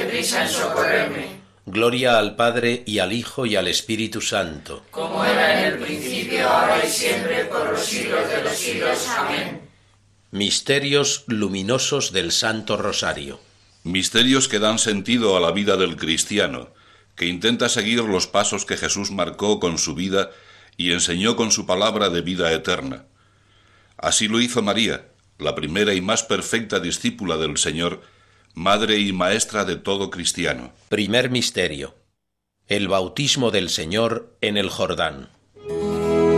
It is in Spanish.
prisa en socorrerme. Gloria al Padre, y al Hijo, y al Espíritu Santo. Como era en el principio, ahora y siempre, por los siglos de los siglos. Amén. Misterios luminosos del Santo Rosario. Misterios que dan sentido a la vida del cristiano, que intenta seguir los pasos que Jesús marcó con su vida y enseñó con su palabra de vida eterna. Así lo hizo María, la primera y más perfecta discípula del Señor, madre y maestra de todo cristiano. Primer misterio: el bautismo del Señor en el Jordán.